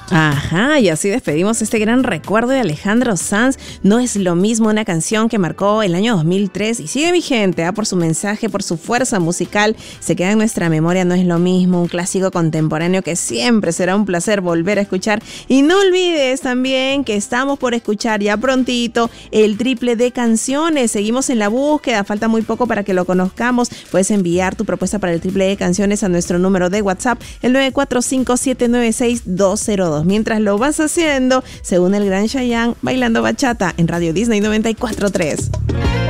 Ajá, y así despedimos este gran recuerdo de Alejandro Sanz. No es lo mismo, una canción que marcó el año 2003 y sigue vigente, por su mensaje, por su fuerza musical, se queda en nuestra memoria. No es lo mismo, un clásico contemporáneo que siempre será un placer volver a escuchar. Y no olvides también que estamos por escuchar ya prontito el triple de canciones. Seguimos en la búsqueda, falta muy poco para que lo conozcamos. Puedes enviar tu propuesta para el triple de canciones a nuestro número de WhatsApp, el 945-796-202. Mientras lo vas haciendo, según el gran Chayanne, bailando bachata en Radio Disney 94.3.